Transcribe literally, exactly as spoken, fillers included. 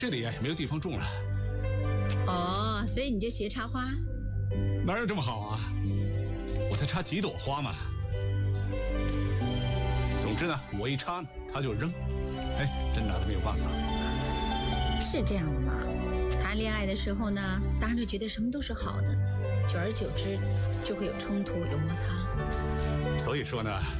这里呀也没有地方种了。 哦，所以你就学插花？ 哪有这么好啊？我才插几朵花嘛。总之呢，我一插他就扔，哎，真拿他没有办法。 是这样的嘛？谈恋爱的时候呢，当然就觉得什么都是好的，久而久之就会有冲突、有摩擦。 所以说呢，